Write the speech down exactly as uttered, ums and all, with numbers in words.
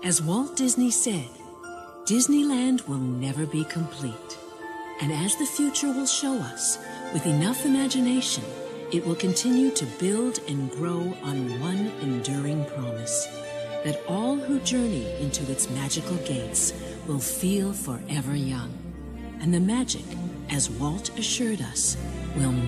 As Walt Disney said, Disneyland will never be complete. And as the future will show us, with enough imagination, it will continue to build and grow on one enduring promise, that all who journey into its magical gates will feel forever young. And the magic, as Walt assured us, will